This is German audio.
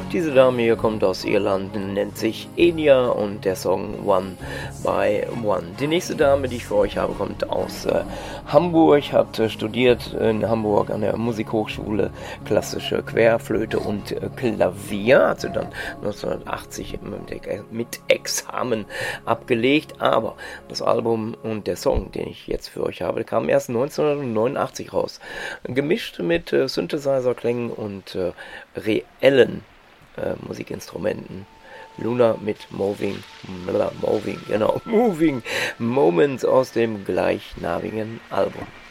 Diese Dame hier kommt aus Irland, nennt sich Enya und der Song One by One. Die nächste Dame, die ich für euch habe, kommt aus Hamburg, hat studiert in Hamburg an der Musikhochschule klassische Querflöte und Klavier, hat sie dann 1980 mit Examen abgelegt, aber das Album und der Song, den ich jetzt für euch habe, kam erst 1989 raus. Gemischt mit Synthesizer-Klängen und reellen Musikinstrumenten. Luna mit Moving Moments aus dem gleichnamigen Album.